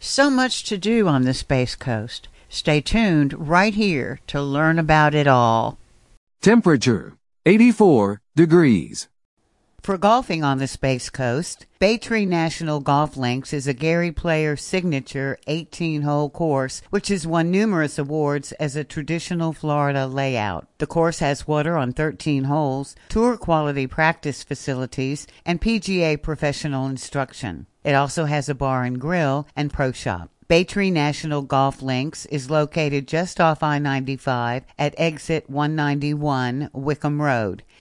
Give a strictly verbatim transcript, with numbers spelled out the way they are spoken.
So much to do on the Space Coast. Stay tuned right here to learn about it all. Temperature, eighty-four degrees. For golfing on the Space Coast, Baytree National Golf Links is a Gary Player signature eighteen-hole course, which has won numerous awards as a traditional Florida layout. The course has water on thirteen holes, tour-quality practice facilities, and P G A professional instruction. It also has a bar and grill and pro shop. Baytree National Golf Links is located just off I ninety-five at exit one ninety-one Wickham Road.